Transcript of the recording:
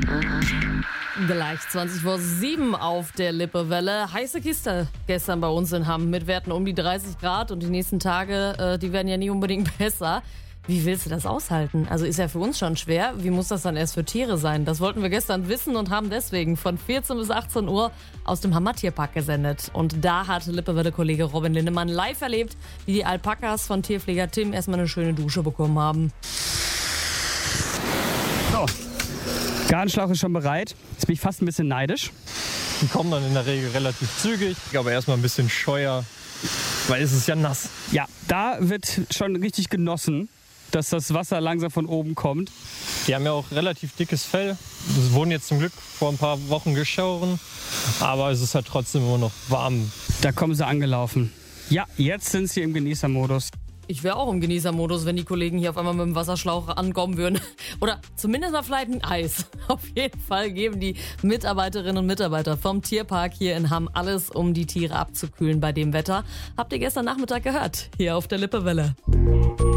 Gleich 20:07 auf der Lippewelle. Heiße Kiste gestern bei uns in Hamm mit Werten um die 30 Grad und die nächsten Tage, die werden ja nie unbedingt besser. Wie willst du das aushalten? Also ist ja für uns schon schwer. Wie muss das dann erst für Tiere sein? Das wollten wir gestern wissen und haben deswegen von 14 bis 18 Uhr aus dem Hammer Tierpark gesendet. Und da hat Lippewelle-Kollege Robin Lindemann live erlebt, wie die Alpakas von Tierpfleger Tim erstmal eine schöne Dusche bekommen haben. So, Gartenschlauch ist schon bereit. Jetzt bin ich fast ein bisschen neidisch. Die kommen dann in der Regel relativ zügig, aber erstmal ein bisschen scheuer, weil es ist ja nass. Ja, da wird schon richtig genossen, dass das Wasser langsam von oben kommt. Die haben ja auch relativ dickes Fell. Das wurden jetzt zum Glück vor ein paar Wochen geschoren, aber es ist halt trotzdem immer noch warm. Da kommen sie angelaufen. Ja, jetzt sind sie im Genießermodus. Ich wäre auch im Genießermodus, wenn die Kollegen hier auf einmal mit dem Wasserschlauch ankommen würden. Oder zumindest mal vielleicht ein Eis. Auf jeden Fall geben die Mitarbeiterinnen und Mitarbeiter vom Tierpark hier in Hamm alles, um die Tiere abzukühlen bei dem Wetter. Habt ihr gestern Nachmittag gehört, hier auf der Lippewelle.